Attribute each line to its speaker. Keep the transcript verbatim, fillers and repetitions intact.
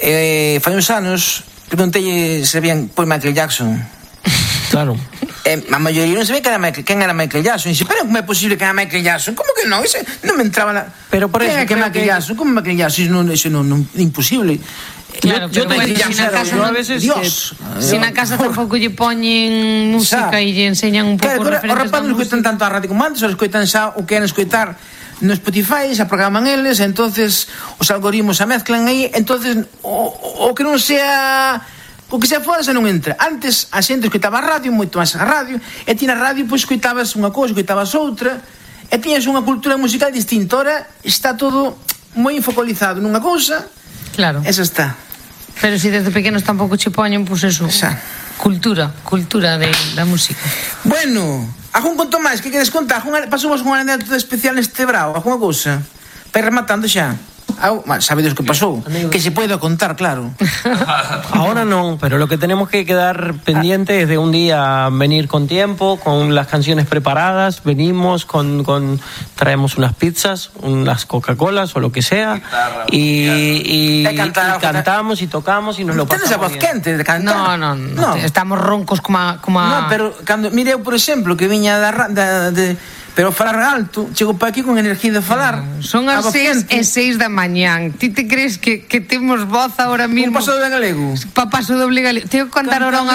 Speaker 1: eh, fai uns anos preguntei se sabían por Michael Jackson.
Speaker 2: Claro.
Speaker 1: Eh, a maioría non sabía que era Michael, quen era Michael Jackson. E dixen, pero como é posible que era Michael Jackson? Como que non? Ese non me entraba na...
Speaker 2: Pero por
Speaker 1: quen
Speaker 2: eso
Speaker 1: é que
Speaker 2: creo
Speaker 1: Michael
Speaker 2: que-
Speaker 1: Jackson? Como Michael Jackson? Iso non, iso non, non, imposible.
Speaker 3: Claro,
Speaker 2: yo, yo
Speaker 3: pero
Speaker 2: te
Speaker 3: bueno,
Speaker 2: diría,
Speaker 3: si na casa
Speaker 2: yo a
Speaker 3: non-
Speaker 2: veces
Speaker 1: Dios.
Speaker 2: eh,
Speaker 3: Si na casa tampouco lle poñen música e lle enseñan un pouco
Speaker 1: Claro, os
Speaker 3: referentes
Speaker 1: rapazes
Speaker 3: da
Speaker 1: non escoitan
Speaker 3: música.
Speaker 1: tanto a radio como antes, os escoitan xa o que queren escoitar no Spotify, xa programan eles, entonces os algoritmos a mezclan aí, entonces o, o que non sea o que sea fora xa non entra. Antes a xente escoitaba a radio, moito máis a radio, e ti na radio pois escoitabas unha cousa, escoitabas outra, e tiñas unha cultura musical distinta. Ora está todo moi focalizado nunha cousa,
Speaker 3: Claro.
Speaker 1: esa está.
Speaker 3: Pero si desde pequenos tampouco che poñen, pois eso.
Speaker 1: Xa.
Speaker 3: Cultura, cultura de da música.
Speaker 1: Bueno, algún conto máis que queres contar? Pasamos unha anécdota especial neste brao, algunha cousa? Para ir rematando xa. Ah, bueno, sabedes o que pasou? Que se pueda contar, claro.
Speaker 2: ahora no, pero lo que tenemos que quedar pendiente es de un día venir con tiempo, con las canciones preparadas, venimos con, con traemos unas pizzas, unas Coca-Colas o lo que sea, y, y,
Speaker 1: De cantar,
Speaker 2: y cantamos y tocamos y nos lo
Speaker 1: Tenes a
Speaker 2: pasamos
Speaker 1: voz
Speaker 2: bien.
Speaker 1: quente de cantar?
Speaker 3: No, no, no, estamos roncos como a, como a...
Speaker 1: No, pero cando mire eu, por exemplo, que viña da, ra- da de pero falar alto, chego para aquí con energía de falar.
Speaker 3: Son
Speaker 1: A
Speaker 3: as
Speaker 1: voz
Speaker 3: seis
Speaker 1: quente.
Speaker 3: e seis da mañán. Ti te crees que, que temos voz ahora
Speaker 1: Un
Speaker 3: mismo?
Speaker 1: paso de galego.
Speaker 3: Pa paso doble galego. Tengo que cantar ahora unha